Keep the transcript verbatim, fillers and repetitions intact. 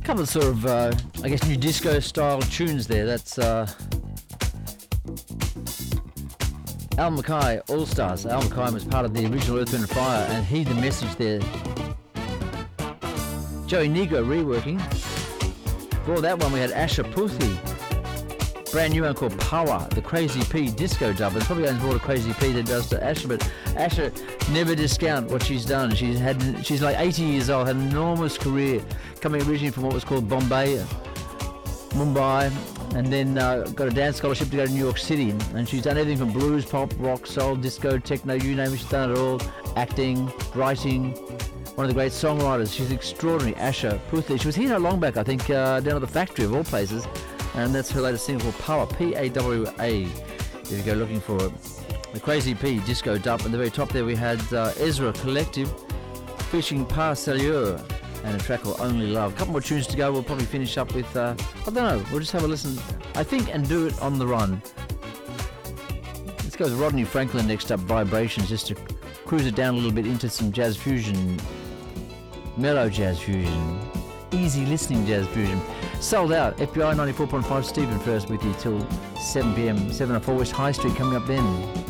couple of sort of, uh, I guess, new disco style tunes there. That's uh, Al Mackay, All Stars. Al Mackay was part of the original Earth, Wind and Fire, and heed the message there. Joey Negro reworking. For that one we had Asher Puthi. Brand new one called Power, the Crazy P disco dub. It's probably owns more to Crazy P than it does to Asher, but Asher, never discount what she's done. She's had, she's like eighty years old, had an enormous career, coming originally from what was called Bombay, Mumbai, and then uh, got a dance scholarship to go to New York City. And she's done everything from blues, pop, rock, soul, disco, techno, you name it, she's done it all. Acting, writing, one of the great songwriters. She's extraordinary, Asher Puthi. She was here not long back, I think, uh, down at the Factory of all places. And that's her latest single called Power, P A W A, if you go looking for it. The Crazy P disco dub. At the very top there we had uh, Ezra Collective featuring Par Salure and a track called Only Love. A couple more tunes to go. We'll probably finish up with, uh, I don't know, we'll just have a listen, I think, and do it on the run. Let's go with Rodney Franklin next up, Vibrations, just to cruise it down a little bit into some jazz fusion, mellow jazz fusion, easy listening jazz fusion. Sold out. F B I ninety-four point five, Stephen First with you till seven p.m. seven oh four West High Street coming up then.